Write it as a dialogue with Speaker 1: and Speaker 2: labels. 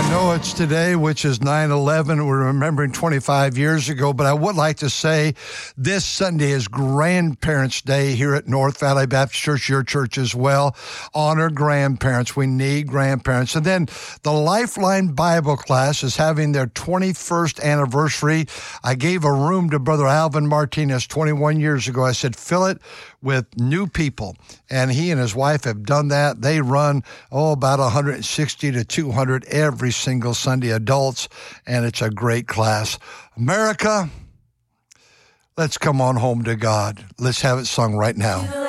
Speaker 1: I know it's today, which is 9/11. We're remembering 25 years ago, but I would like to say this Sunday is Grandparents' Day here at North Valley Baptist Church, your church as well. Honor grandparents. We need grandparents. And then the Lifeline Bible class is having their 21st anniversary. I gave a room to Brother Alvin Martinez 21 years ago. I said, fill it with new people. And he and his wife have done that. They run, about 160 to 200 every single Sunday, adults, and it's a great class. America, let's come on home to God. Let's have it sung right now.